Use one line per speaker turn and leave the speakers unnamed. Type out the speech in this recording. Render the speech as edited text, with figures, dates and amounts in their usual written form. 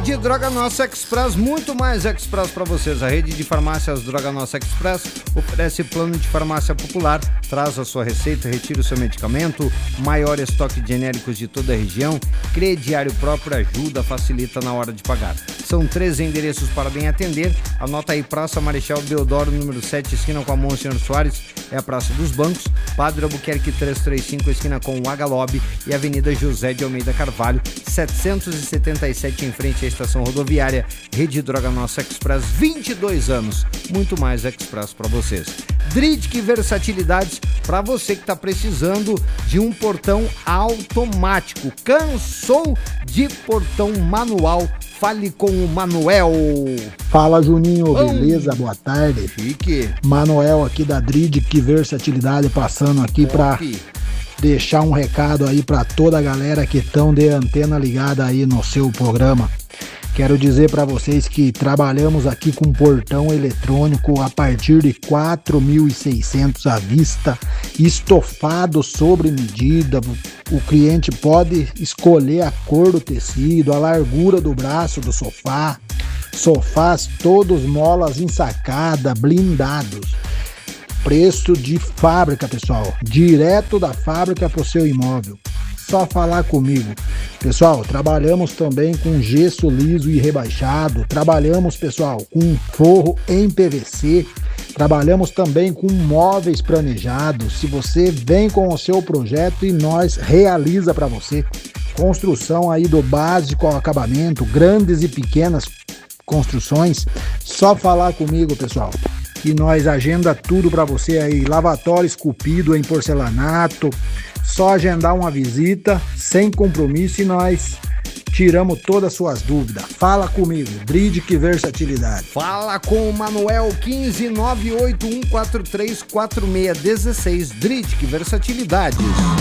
Rede Droga Nossa Express, muito mais Express para vocês. A rede de farmácias Droga Nossa Express oferece plano de farmácia popular, traz a sua receita, retira o seu medicamento, maior estoque de genéricos de toda a região, crediário próprio, ajuda, facilita na hora de pagar. São 13 endereços para bem atender. Anota aí: Praça Marechal Deodoro, número 7, esquina com a Monsenhor Soares, é a Praça dos Bancos. Padre Albuquerque 335, esquina com o Agalob, e Avenida José de Almeida Carvalho, 777, em frente à estação rodoviária. Rede Droga Nossa Express, 22 anos, muito mais Express para vocês. Dridk Versatilidades, para você que está precisando de um portão automático. Cansou de portão manual? Fale com o Manuel.
Fala, Juninho, beleza? Boa tarde.
Fique.
Manuel aqui da Dridk Versatilidade, passando aqui para deixar um recado aí para toda a galera que estão de antena ligada aí no seu programa. Quero dizer para vocês que trabalhamos aqui com portão eletrônico a partir de 4.600 à vista, estofado sobre medida. O cliente pode escolher a cor do tecido, a largura do braço do sofá. Sofás todos molas ensacada, blindados. Preço de fábrica, pessoal, direto da fábrica para o seu imóvel. Só falar comigo. Pessoal, trabalhamos também com gesso liso e rebaixado. Trabalhamos, pessoal, com forro em PVC. Trabalhamos também com móveis planejados. Se você vem com o seu projeto e nós realiza para você. Construção aí do básico ao acabamento, grandes e pequenas construções. Só falar comigo, pessoal, que nós agenda tudo para você aí. Lavatório esculpido em porcelanato. Só agendar uma visita, sem compromisso, e nós tiramos todas as suas dúvidas. Fala comigo, Dridk Versatilidade.
Fala com o Manuel, 15981434616, Dridk Versatilidades.